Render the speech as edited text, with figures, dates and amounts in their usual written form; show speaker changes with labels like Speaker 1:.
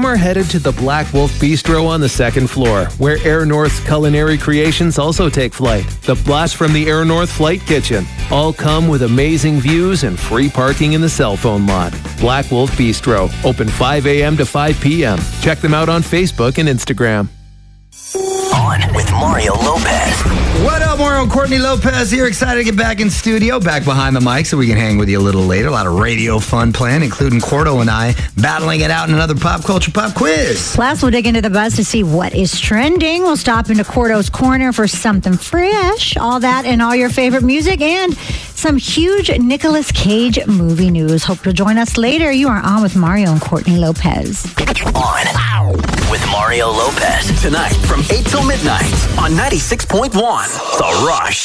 Speaker 1: are headed to the Black Wolf Bistro on the second floor, where Air North's culinary creations also take flight. The blast from the Air North Flight Kitchen. All come with amazing views and free parking in the cell phone lot. Black Wolf Bistro, open 5 a.m. to 5 p.m. Check them out on Facebook and Instagram.
Speaker 2: On with Mario Lopez.
Speaker 3: What up, Mario? Courtney Lopez here. Excited to get back in studio, back behind the mic so we can hang with you a little later. A lot of radio fun planned, including Cordo and I battling it out in another pop culture pop quiz.
Speaker 4: Plus, we'll dig into the buzz to see what is trending. We'll stop into Cordo's Corner for something fresh. All that and all your favorite music and some huge Nicolas Cage movie news. Hope you'll join us later. You are on with Mario and Courtney Lopez.
Speaker 2: On with Mario Lopez. Tonight from 8 till midnight on 96.1 The Rush.